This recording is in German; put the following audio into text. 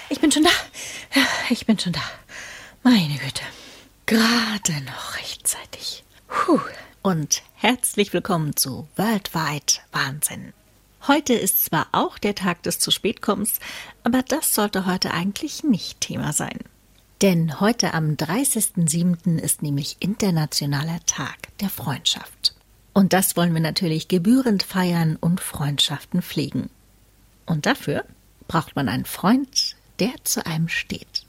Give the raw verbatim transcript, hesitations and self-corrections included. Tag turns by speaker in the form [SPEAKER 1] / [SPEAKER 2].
[SPEAKER 1] Ich bin schon da. Ja, ich bin schon da. Meine Güte. Gerade noch rechtzeitig. Puh. Und herzlich willkommen zu Worldwide Wahnsinn. Heute ist zwar auch der Tag des Zu-Spät-Kommens, aber das sollte heute eigentlich nicht Thema sein. Denn heute am dreißigsten siebten ist nämlich Internationaler Tag der Freundschaft. Und das wollen wir natürlich gebührend feiern und Freundschaften pflegen. Und dafür braucht man einen Freund, der zu einem steht.